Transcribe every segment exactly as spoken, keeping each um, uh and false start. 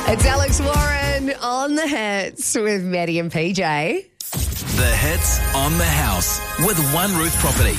It's Alex Warren on the hits with Maddie and P J. The hits on the house with One Roof Property.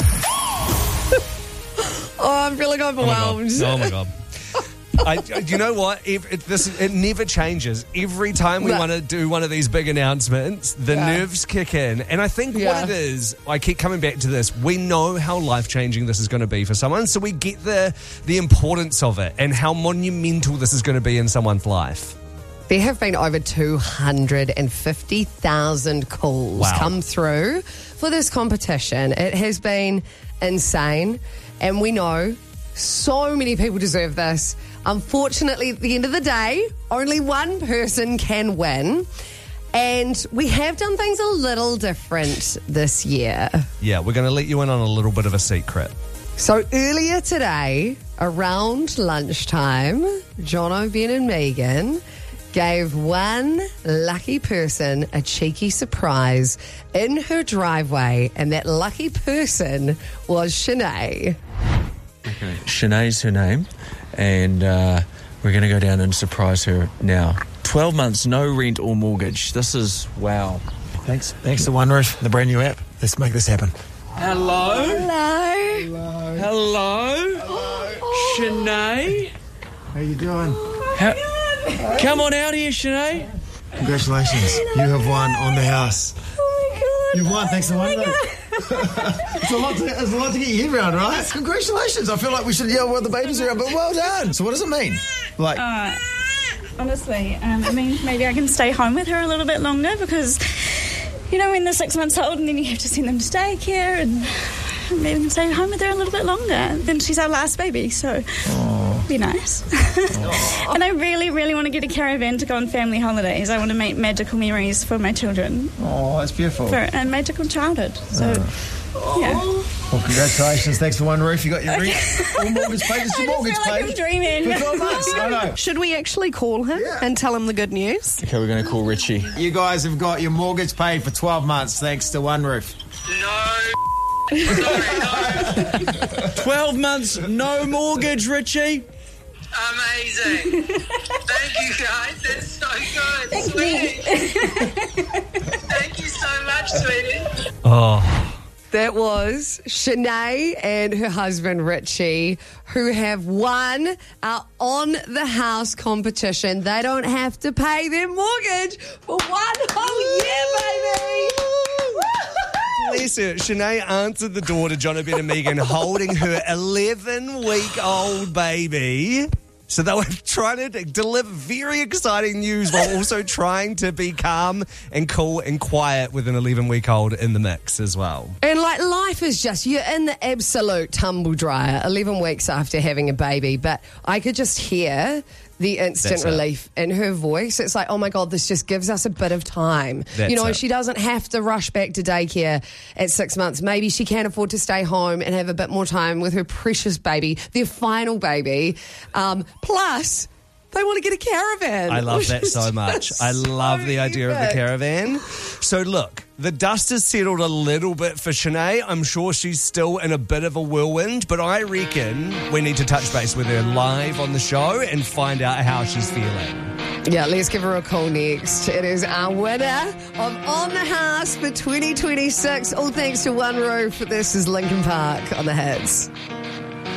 Oh, I'm feeling overwhelmed. Oh my god! Oh my god. I, you know what? It, it, this it never changes. Every time we No. want to do one of these big announcements, the Yeah. nerves kick in. And I think Yeah. what it is, I keep coming back to this. We know how life changing this is going to be for someone, so we get the the importance of it and how monumental this is going to be in someone's life. There have been over two hundred fifty thousand calls Wow. come through for this competition. It has been insane, and we know so many people deserve this. Unfortunately, at the end of the day, only one person can win. And we have done things a little different this year. Yeah, we're going to let you in on a little bit of a secret. So earlier today, around lunchtime, Jono, Ben and Megan gave one lucky person a cheeky surprise in her driveway, and that lucky person was Shanae. Okay, Shanae's her name, and uh, we're going to go down and surprise her now. twelve months, no rent or mortgage. This is, wow. Thanks. Thanks to One Roof, the brand new app. Let's make this happen. Hello? Hello. Hello? Hello? Shanae? How you doing? How, come on out here, Shanae. Congratulations. You have won on the house. Oh my God. You've won thanks to One Roof. it's, a lot to, it's a lot to get your head around, right? Congratulations. I feel like we should yell while the baby's around, but well done. So what does it mean? Like, Uh, honestly, um, I mean, maybe I can stay home with her a little bit longer because, you know, when they're six months old and then you have to send them to daycare, and maybe I can stay home with her a little bit longer. Then she's our last baby, so it'd be nice. And I really, really want to get a caravan to go on family holidays. I want to make magical memories for my children, oh, that's beautiful. for a magical childhood. So, yeah. Well, congratulations. Thanks for One Roof. You got your rent or mortgage paid. It's I your just mortgage feel like paid. I'm dreaming. For twelve months. I know. Should we actually call him and tell him the good news? Okay, we're going to call Richie. You guys have got your mortgage paid for twelve months thanks to One Roof. twelve months, no mortgage, Richie. Amazing. Thank you, guys. That's so good. Sweetie. Thank you so much, sweetie. Oh. That was Shanae and her husband Richie, who have won our On the House competition. They don't have to pay their mortgage for one whole year, baby. Bless her. Shanae answered the door to Jono, Ben and Megan holding her eleven-week-old baby. So they were trying to deliver very exciting news while also trying to be calm and cool and quiet with an eleven-week-old in the mix as well. And like life is just, you're in the absolute tumble dryer eleven weeks after having a baby. But I could just hear the instant That's it. relief in her voice. It's like, oh my God, this just gives us a bit of time. That's you know, it. she doesn't have to rush back to daycare at six months. Maybe she can afford to stay home and have a bit more time with her precious baby, their final baby. Um, plus, they want to get a caravan. I love which that is so much. just I love so the idea of the epic. caravan. So look, the dust has settled a little bit for Shanae. I'm sure she's still in a bit of a whirlwind, but I reckon we need to touch base with her live on the show and find out how she's feeling. Yeah, let's give her a call next. It is our winner of On the House for twenty twenty-six. All thanks to One Roof. This is Linkin Park on the hits.